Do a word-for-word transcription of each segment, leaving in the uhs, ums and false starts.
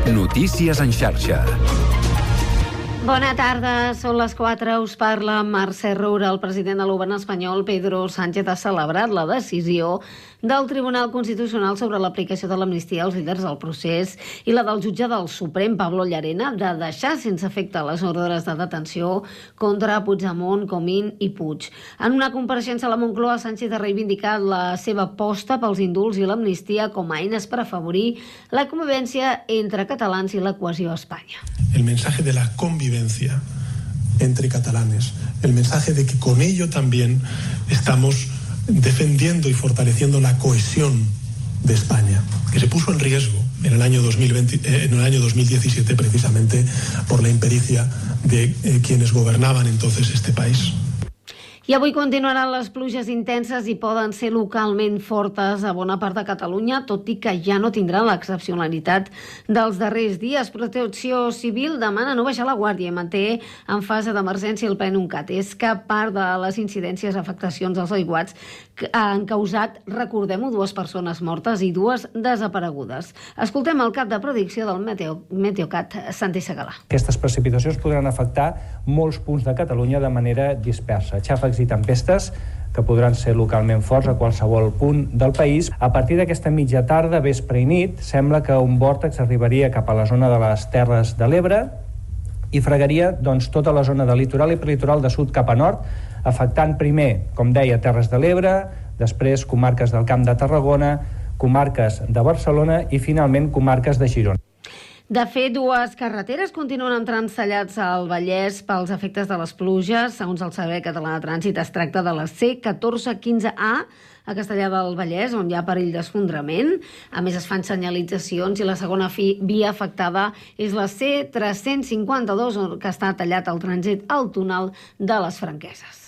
Notícies en xarxa. Bona tarda, són les quatre, us parla Mercè Roura. El president del govern espanyol, Pedro Sánchez, ha celebrat la decisió del Tribunal Constitucional sobre l'aplicació de l'amnistia als líders del procés i la del jutge del Suprem, Pablo Llarena, de deixar sense efecte les ordres de detenció contra Puigdemont, Comín i Puig. En una compareixença a la Moncloa, Sánchez ha reivindicat la seva aposta pels indults i l'amnistia com a eines per afavorir la convivència entre catalans i la cohesió a Espanya. El mensaje de la convivencia entre catalanes, el mensaje de que con ello también estamos defendiendo y fortaleciendo la cohesión de España, que se puso en riesgo en el año dos mil veinte, eh, en el año dos mil diecisiete precisamente por la impericia de eh, quienes gobernaban entonces este país. I avui continuaran les pluges intenses i poden ser localment fortes a bona part de Catalunya, tot i que ja no tindran l'excepcionalitat dels darrers dies. Protecció Civil demana no baixar la guàrdia i manté en fase d'emergència el PNUNCAT. És que part de les incidències, afectacions als aiguats han causat, recordem-ho, dues persones mortes i dues desaparegudes. Escoltem el cap de predicció del Meteo, Meteocat, Santi Segalà. Aquestes precipitacions podran afectar molts punts de Catalunya de manera dispersa. Xàfecs i tempestes que podran ser localment forts a qualsevol punt del país. A partir d'aquesta mitja tarda, vespre i nit, sembla que un vòrtex arribaria cap a la zona de les Terres de l'Ebre i fregaria doncs, tota la zona del litoral i prelitoral de sud cap a nord, afectant primer, com deia, Terres de l'Ebre, després comarques del Camp de Tarragona, comarques de Barcelona i finalment comarques de Girona. De fet, dues carreteres continuen entrant tallats al Vallès pels efectes de les pluges. Segons el Servei Català de Trànsit, es tracta de la C catorze quinze A a Castellar del Vallès, on hi ha perill d'esfondrament. A més, es fan senyalitzacions i la segona fi, via afectada és la C tres-cents cinquanta-dos, que està tallat el trànsit al túnel de les Franqueses.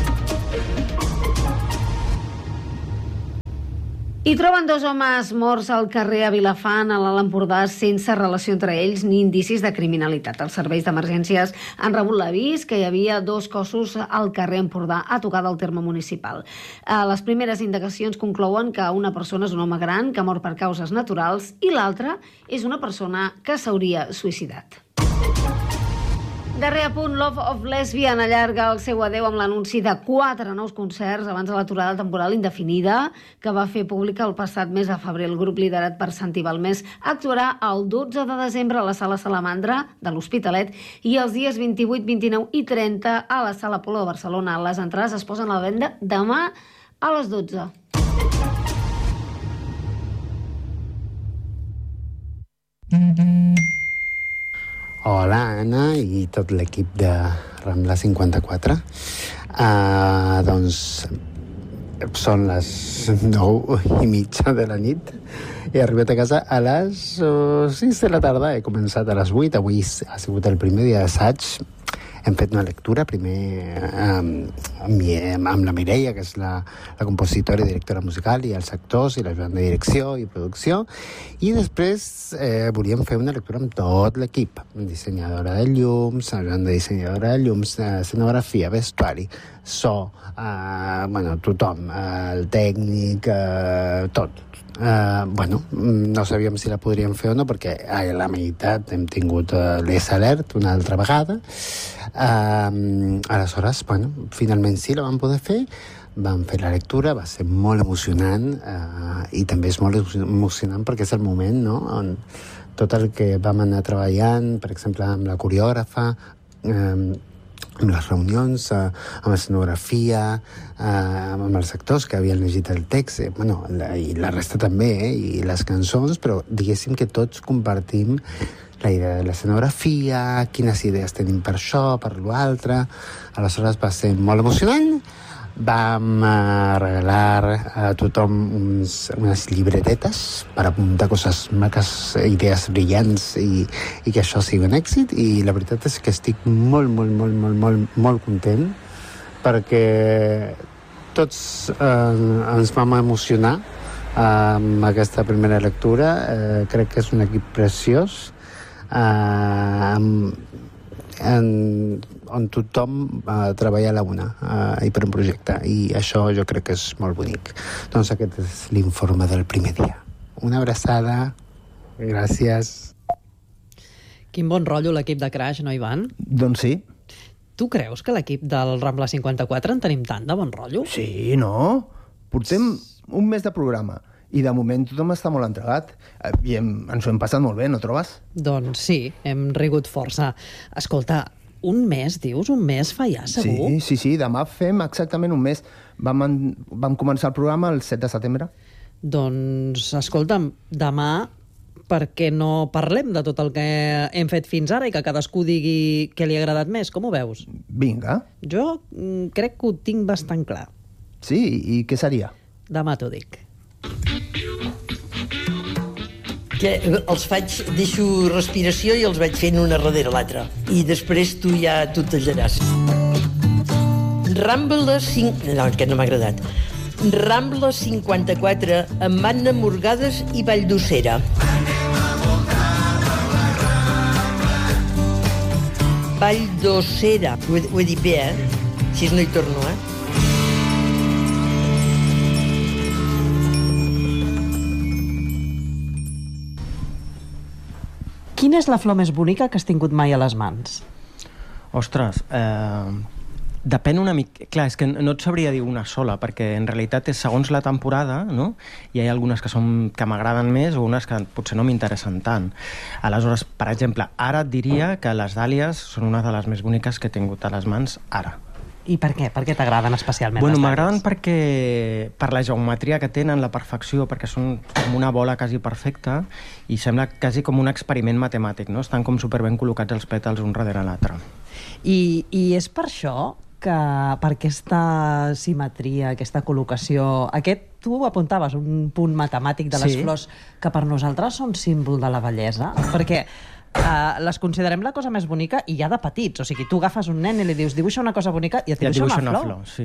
I troben dos homes morts al carrer a Vilafant, a l'Alt Empordà, sense relació entre ells ni indicis de criminalitat. Els serveis d'emergències han rebut l'avís que hi havia dos cossos al carrer Empordà, a tocar del terme municipal. Les primeres indagacions conclouen que una persona és un home gran que mor per causes naturals i l'altra és una persona que s'hauria suïcidat. Darrer apunt, Love of Lesbian allarga el seu adeu amb l'anunci de quatre nous concerts abans de l'aturada temporal indefinida que va fer pública el passat mes de febrer. El grup liderat per Santi Balmés actuarà el dotze de desembre a la Sala Salamandra de l'Hospitalet i els dies vint-i-vuit, vint-i-nou i trenta a la Sala Apol·lo de Barcelona. Les entrades es posen a la venda demà a les dotze. Hola, Anna i tot l'equip de Rambla cinquanta-quatre. Uh, doncs són les nou i mitja de la nit. He arribat a casa a les uh, sis de la tarda. He començat a les vuit. Avui ha sigut el primer dia d'assaig. Hem fet una lectura, primer amb, amb la Mireia, que és la, la compositora i directora musical, i els actors, i la Joan de direcció i producció, i després eh, volíem fer una lectura amb tot l'equip, dissenyadora de llums, la Joan de dissenyadora de llums, escenografia, vestuari, so, eh, bueno, tothom, eh, el tècnic, eh, tot. Uh, bueno, no sabíem si la podríem fer o no, perquè a la meitat hem tingut uh, l'E S Alert una altra vegada. Uh, aleshores, bueno, finalment sí la vam poder fer, vam fer la lectura, va ser molt emocionant, uh, i també és molt emocionant perquè és el moment, no?, on tot el que vam anar treballant, per exemple, amb la coreògrafa, uh, amb les reunions, eh, amb l'escenografia, eh, amb els actors que havien llegit el text, eh, bueno, la, i la resta també, eh, i les cançons, però diguéssim que tots compartim la idea de l'escenografia, quines idees tenim per això, per l'altre. Aleshores va ser molt emocionant. Vam uh, regalar a tothom uns, unes llibretetes per apuntar coses maques, idees brillants i, i que això sigui un èxit, i la veritat és que estic molt, molt, molt, molt, molt, molt content perquè tots eh, ens vam emocionar amb aquesta primera lectura. Eh, crec que és un equip preciós, eh, amb En, on tothom uh, treballa a la una uh, i per un projecte, i això jo crec que és molt bonic. Doncs aquest és l'informe del primer dia. Una abraçada, gràcies. Quin bon rotllo l'equip de Crash, no, Ivan? Doncs sí. Tu creus que l'equip del Rambla cinquanta-quatre en tenim tant de bon rotllo? Sí, no? Portem un mes de programa i de moment tothom està molt entregat i hem, ens ho hem passat molt bé, no trobes? Doncs sí, hem rigut força. Escolta, un mes, dius? Un mes fa ja, segur? Sí, sí, sí, demà fem exactament un mes. Vam, en, vam començar el programa el set de setembre. Doncs, escolta'm, demà, per què no parlem de tot el que hem fet fins ara i que cadascú digui què li ha agradat més? Com ho veus? Vinga. Jo mm, crec que ho tinc bastant clar. Sí, i què seria? Demà t'ho dic. Que els faig, deixo respiració i els vaig fent una darrere l'altra. I després tu ja t'ho tallaràs. Rambla cinc... No, aquest no m'ha agradat. Rambla cinquanta-quatre amb Anna Morgades i Valldosera. Valldosera. Ho he, ho he dit bé, eh? Si no hi torno, eh? Quina és la flor més bonica que has tingut mai a les mans? Ostres, eh, depèn una mica... Clar, és que no et sabria dir una sola, perquè en realitat és segons la temporada, no? I hi ha algunes que, són, que m'agraden més o unes que potser no m'interessen tant. Aleshores, per exemple, ara et diria que les dàlies són una de les més boniques que he tingut a les mans ara. I per què? Per què t'agraden especialment bueno, les dàlies? M'agraden perquè per la geometria que tenen, la perfecció, perquè són com una bola quasi perfecta i sembla quasi com un experiment matemàtic, no? Estan com superben col·locats els pètals un darrere l'altre. I, I és per això que per aquesta simetria, aquesta col·locació, aquest, tu apuntaves un punt matemàtic de les Sí. flors que per nosaltres són símbol de la bellesa, perquè Uh, les considerem la cosa més bonica i ja de petits, o sigui, tu agafes un nen i li dius dibuixa una cosa bonica i et Ja dibuixa, dibuixa una, una flor. flor sí.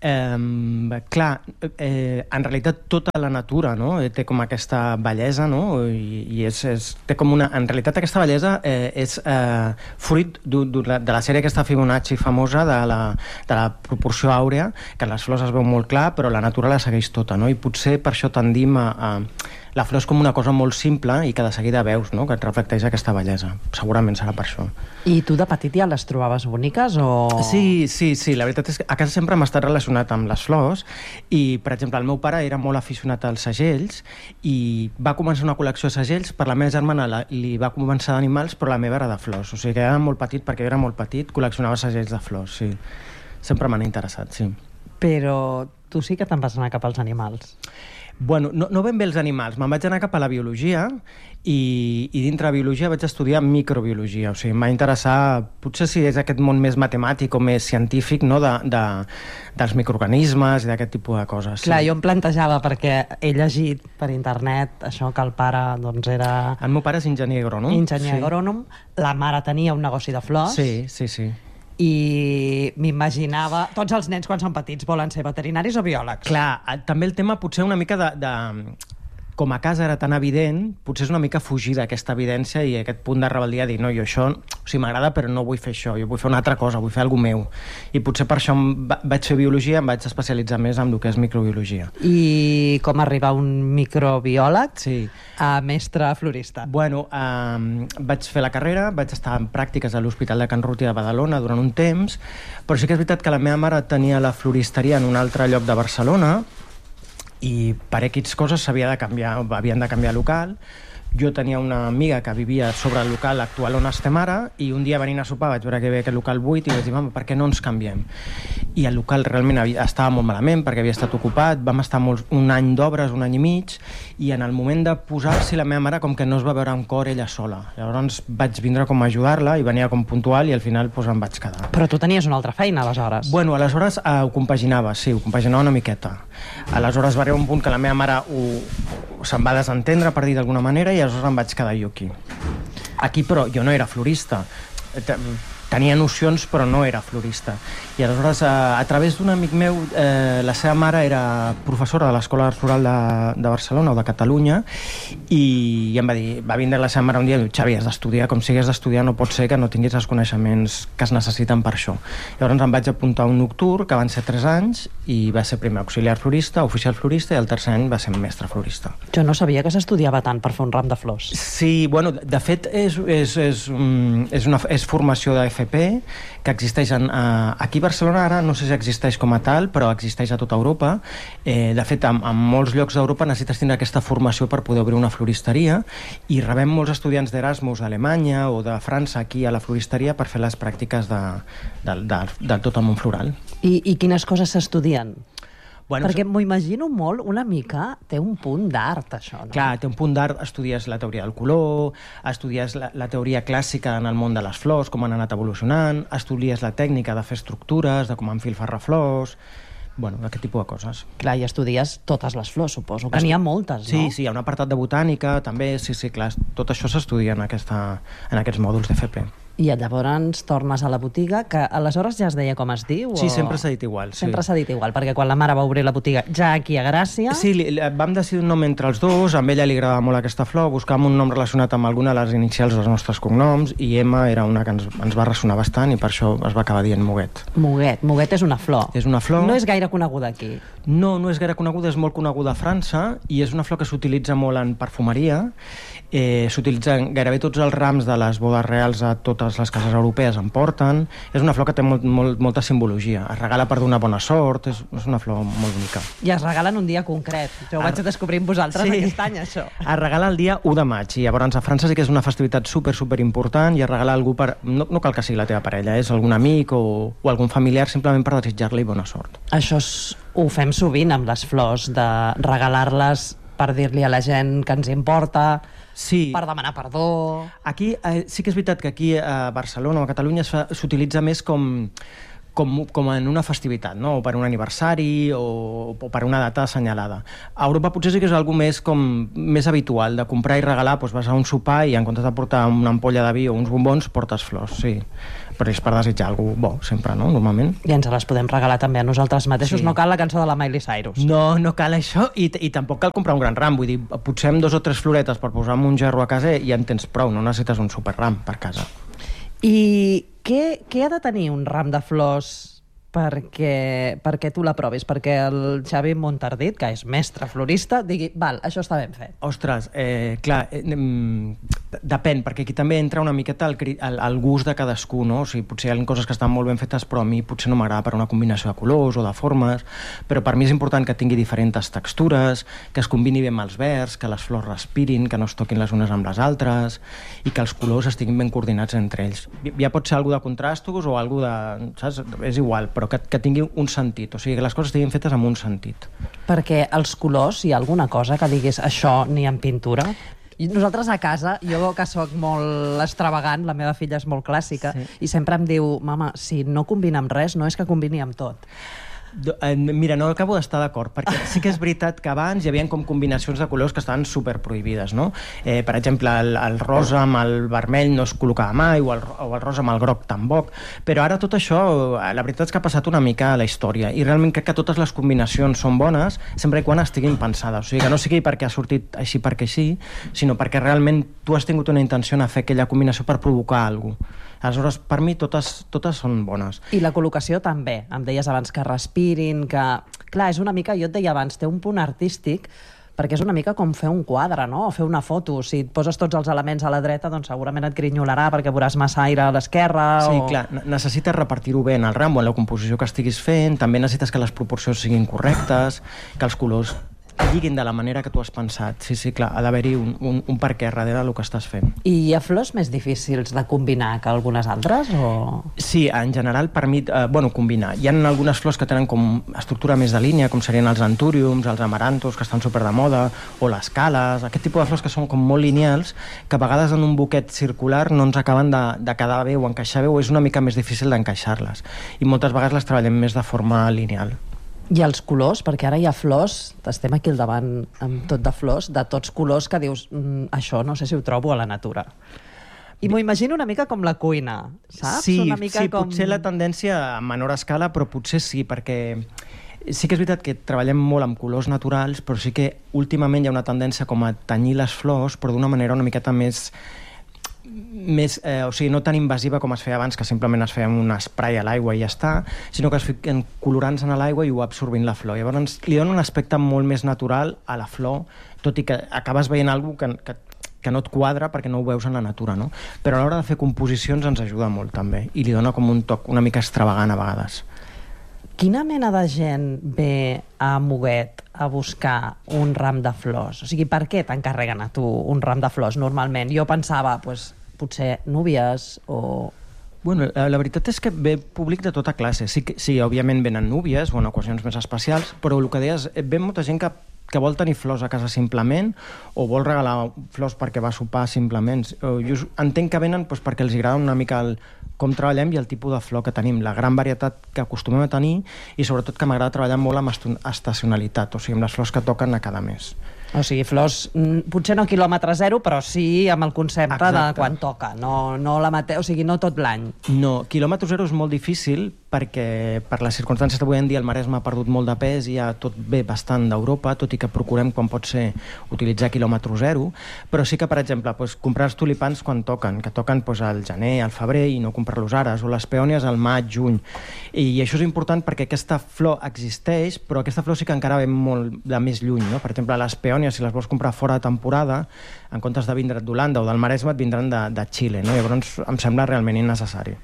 eh, clar, eh, en realitat tota la natura, no? Té com aquesta bellesa, no? I, i és, és, té com una... En realitat aquesta bellesa eh, és eh, fruit de la sèrie aquesta Fibonacci famosa de la, de la proporció àurea, que les flors es veu molt clar, però la natura la segueix tota, no? I potser per això tendim a... a la flor és com una cosa molt simple i que de seguida veus, no? Que et reflecteix aquesta bellesa. Segurament serà per això. I tu de petit ja les trobaves boniques o...? Sí, sí, sí. La veritat és que a casa sempre m'ha estat relacionat amb les flors i, per exemple, el meu pare era molt aficionat als segells i va començar una col·lecció de segells. Per la meva germana la, li va començar d'animals, però la meva era de flors. O sigui que era molt petit, perquè jo era molt petit, col·leccionava segells de flors, sí. Sempre m'han interessat, sí. Però tu sí que te'n vas anar cap als animals. Bueno, no, no ben bé els animals. Me'n vaig anar cap a la biologia i, i dintre de biologia vaig estudiar microbiologia. O sigui, em va interessar, potser si és aquest món més matemàtic o més científic, no? de, de, dels microorganismes i d'aquest tipus de coses. Clar, sí. jo em plantejava, perquè he llegit per internet això que el pare doncs, era... El meu pare és enginyer agrònom. Enginyer sí. agrònom. La mare tenia un negoci de flors. Sí, sí, sí. I m'imaginava... Tots els nens, quan són petits, volen ser veterinaris o biòlegs. Clar, també el tema potser una mica de... de com a casa era tan evident, potser és una mica fugir d'aquesta evidència i aquest punt de rebel·lia, dir, no, jo això, o sigui, m'agrada però no vull fer això, jo vull fer una altra cosa, vull fer alguna meu. I potser per això vaig fer biologia, em vaig especialitzar més en el que és microbiologia. I com arribar un microbiòleg sí. a mestre florista? Bueno, eh, vaig fer la carrera, vaig estar en pràctiques a l'Hospital de Can Ruti de Badalona durant un temps, però sí que és veritat que la meva mare tenia la floristeria en un altre lloc de Barcelona i per X coses s'havia de canviar, havien de canviar local. Jo tenia una amiga que vivia sobre el local actual on estem ara i un dia venint a sopar vaig veure que hi havia aquest local buit i vaig dir, mama, per què no ens canviem? I el local realment havia, estava molt malament perquè havia estat ocupat, vam estar molt, un any d'obres, un any i mig, i en el moment de posar-s'hi la meva mare com que no es va veure amb cor ella sola. Llavors vaig vindre com a ajudar-la i venia com puntual i al final doncs, em vaig quedar. Però tu tenies una altra feina, aleshores. Bueno, aleshores eh, ho compaginava, sí, ho compaginava una miqueta. Aleshores va arribar un punt que la meva mare ho, se'n va desentendre, per dir d'alguna manera, i aleshores em vaig quedar jo aquí. Aquí, però, jo no era florista. tenia nocions però no era florista. I aleshores, a, a través d'un amic meu, eh, la seva mare era professora de l'Escola Rural de, de Barcelona o de Catalunya, i, i em va dir, va vindre la seva mare un dia i diu, Xavi, has d'estudiar, com si hagués d'estudiar no pot ser que no tinguis els coneixements que es necessiten per això. Llavors em vaig apuntar a un nocturn, que van ser tres anys, i va ser primer auxiliar florista, oficial florista, i el tercer any va ser mestre florista. Jo no sabia que s'estudiava tant per fer un ram de flors. Sí, bueno, de fet és, és, és, és, una, és formació de F P que existeix en, uh, aquí a Barcelona ara no sé si existeix com a tal, però existeix a tota Europa. Eh, de fet, en, en molts llocs d'Europa necessites tenir aquesta formació per poder obrir una floristeria, i rebem molts estudiants d'Erasmus d'Alemanya o de França aquí a la floristeria per fer les pràctiques de, de, de, de tot el món floral. I, i quines coses s'estudien? Bueno, perquè m'ho imagino molt, una mica, té un punt d'art, això, no? Clar, té un punt d'art, estudies la teoria del color, estudies la, la teoria clàssica en el món de les flors, com han anat evolucionant, estudies la tècnica de fer estructures, de com enfilferrar flors, bueno, aquest tipus de coses. Clar, i estudies totes les flors, suposo, que n'hi ha moltes, sí, no? Sí, sí, hi ha un apartat de botànica, també, sí, sí, clar, tot això s'estudia en, aquesta, en aquests mòduls d'F P. I llavors tornes a la botiga, que aleshores ja es deia com es diu? Sí, o... sempre s'ha dit igual. Sí. Sempre s'ha dit igual, perquè quan la mare va obrir la botiga ja aquí a Gràcia... Sí, li, li, vam decidir un nom entre els dos, a ella li agradava molt aquesta flor, buscàvem un nom relacionat amb alguna de les inicials dels nostres cognoms, i Emma era una que ens, ens va ressonar bastant, i per això es va acabar dient Muguet. Muguet, Muguet és una flor. És una flor... No és gaire coneguda aquí. No, no és gaire coneguda, és molt coneguda a França, i és una flor que s'utilitza molt en perfumeria. Eh, s'utilitzen gairebé tots els rams de les bodes reals a totes les cases europees en porten. És una flor que té molt, molt, molta simbologia. Es regala per donar bona sort, és, és una flor molt bonica. I es regalen un dia concret. Jo ho vaig descobrir amb vosaltres sí. aquest any, això. Es regala el dia u de maig, i llavors a França sí que és una festivitat super, super important, i es regala a algú per... No, no cal que sigui la teva parella, és algun amic o, o algun familiar, simplement per desitjar-li bona sort. Això és, ho fem sovint amb les flors, de regalar-les per dir-li a la gent que ens importa... Sí. Per demanar perdó... Aquí, eh, sí que és veritat que aquí a Barcelona o a Catalunya s'utilitza més com, com, com en una festivitat, no? O per un aniversari o, o per una data assenyalada. A Europa potser sí que és algo més, com, més habitual, de comprar i regalar, doncs vas a un sopar i en comptes de portar una ampolla de vi o uns bombons, portes flors, sí. Però és per desitjar alguna cosa bo, sempre, no? Normalment. I ens les podem regalar també a nosaltres mateixos. Sí. No cal la cançó de la Miley Cyrus. No, no cal això, i, i tampoc cal comprar un gran ram. Vull dir, potser amb dos o tres floretes per posar en un gerro a casa i ja en tens prou, no necessites un superram per casa. I què, què ha de tenir un ram de flors perquè, perquè tu la provis? Perquè el Xavi Montardit, que és mestre florista, digui, val, això està ben fet. Ostres, eh, clar, eh, depèn, perquè aquí també entra una miqueta el, el, el gust de cadascú, no? O sigui, potser hi ha coses que estan molt ben fetes, però a mi potser no m'agrada per una combinació de colors o de formes, però per mi és important que tingui diferents textures, que es combini bé amb els verds, que les flors respirin, que no es toquin les unes amb les altres, i que els colors estiguin ben coordinats entre ells. Ja pot ser alguna de contrastos o alguna de... saps? És igual, però que, que tingui un sentit, o sigui, que les coses estiguin fetes amb un sentit. Perquè els colors, hi ha alguna cosa que diguis això ni en pintura? I nosaltres a casa, jo que sóc molt extravagant, la meva filla és molt clàssica, sí. I sempre em diu, mama, si no combina amb res, no és que combini amb tot. Mira, no acabo d'estar d'acord, perquè sí que és veritat que abans hi havia com combinacions de colors que estaven superprohibides, no? Eh, per exemple, el, el rosa amb el vermell no es col·locava mai, o el, o el rosa amb el groc tampoc, però ara tot això, la veritat és que ha passat una mica a la història, i realment crec que totes les combinacions són bones, sempre i quan estiguin pensades, o sigui, que no sigui perquè ha sortit així perquè sí, sinó perquè realment tu has tingut una intenció a fer aquella combinació per provocar alguna cosa. Aleshores, per mi, totes, totes són bones. I la col·locació també. Em deies abans que respirin, que... Clar, és una mica, jo et deia abans, té un punt artístic, perquè és una mica com fer un quadre, no? O fer una foto. Si et poses tots els elements a la dreta, doncs segurament et grinyolarà perquè veuràs massa aire a l'esquerra. Sí, o... clar, necessites repartir-ho bé en el ram o en la composició que estiguis fent, també necessites que les proporcions siguin correctes, que els colors lliguin de la manera que tu has pensat. Sí, sí, clar, ha d'haver-hi un, un, un per què darrere del que estàs fent. I hi ha flors més difícils de combinar que algunes altres? O... Sí, en general, per mi, eh, bueno, combinar. Hi ha algunes flors que tenen com estructura més de línia, com serien els antúriums, els amarantos, que estan super de moda, o les cales, aquest tipus de flors que són com molt lineals, que a vegades en un buquet circular no ens acaben de, de quedar bé o encaixar bé, o és una mica més difícil d'encaixar-les. I moltes vegades les treballem més de forma lineal. I els colors, perquè ara hi ha flors, estem aquí al davant amb tot de flors, de tots colors que dius, mm, això no sé si ho trobo a la natura. I m'ho imagino una mica com la cuina, saps? Sí, una mica sí com... potser la tendència a menor escala, però potser sí, perquè sí que és veritat que treballem molt amb colors naturals, però sí que últimament hi ha una tendència com a tenyir les flors, però d'una manera una miqueta més... més eh, o sigui, no tan invasiva com es feia abans, que simplement es feia un spray a l'aigua i ja està, sinó que es fiquen colorants en l'aigua i ho va absorbint la flor. Llavors li dona un aspecte molt més natural a la flor, tot i que acabes veient alguna cosa que, que que no et quadra perquè no ho veus en la natura, no? Però a l'hora de fer composicions ens ajuda molt també i li dona com un toc una mica extravagant a vegades. Quina mena de gent ve a Muguet a buscar un ram de flors? O sigui, per què t'encarreguen a tu un ram de flors normalment? Jo pensava, pues, potser núvies o... Bueno, la, la veritat és que ve públic de tota classe. Sí, que, sí, òbviament venen núvies o en ocasions més especials, però el que deies, ve molta gent que que vol tenir flors a casa simplement o vol regalar flors perquè va a sopar simplement. Jo entenc que venen doncs, perquè els agrada una mica el, com treballem i el tipus de flor que tenim, la gran varietat que acostumem a tenir i sobretot que m'agrada treballar molt amb estacionalitat, o sigui, amb les flors que toquen a cada mes. O sigui, flors, potser no quilòmetre zero, però sí amb el concepte Exacte. de quan toca, no, no la mate... o sigui, no tot l'any. No, quilòmetre zero és molt difícil perquè per les circumstàncies d'avui en dia el Maresme ha perdut molt de pes i ja tot ve bastant d'Europa, tot i que procurem quan pot ser utilitzar quilòmetre zero, però sí que, per exemple, doncs, comprar els tulipans quan toquen, que toquen doncs, al gener, al febrer i no comprar-los ara, o les peònies al maig, juny. I això és important perquè aquesta flor existeix, però aquesta flor sí que encara ve molt de més lluny, no? Per exemple, les peònies, si les vols comprar fora de temporada, en comptes de vindre't d'Holanda o del Maresme, et vindran de, de Xile, no? Llavors em sembla realment innecessari.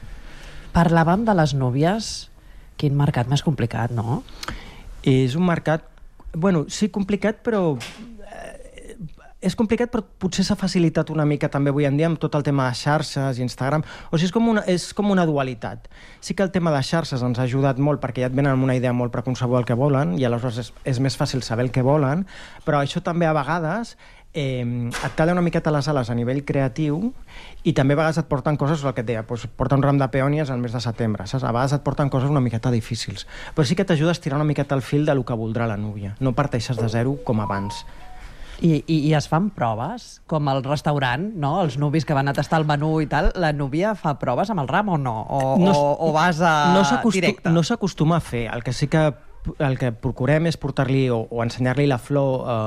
Parlàvem de les núvies, quin mercat més complicat, no? És un mercat, bueno, sí, complicat, però eh, és complicat, però potser s'ha facilitat una mica també avui en dia amb tot el tema de xarxes i Instagram. O sigui, és com una, és com una dualitat. Sí que el tema de xarxes ens ha ajudat molt perquè ja et venen amb una idea molt preconcebuda del que volen i aleshores és, és més fàcil saber el que volen, però això també a vegades eh, et talla una miqueta les ales a nivell creatiu i també a vegades et porten coses, el que et deia, doncs porta un ram de peònies al mes de setembre, saps? A vegades et porten coses una miqueta difícils, però sí que t'ajuda a estirar una miqueta el fil del que voldrà la núvia, no parteixes de zero com abans. I, i, I es fan proves, com al restaurant, no? Els nuvis que van a tastar el menú i tal, la núvia fa proves amb el ram o no? O, no, o, o vas a no directe? No s'acostuma a fer, el que sí que el que procurem és portar-li o, o ensenyar-li la flor eh,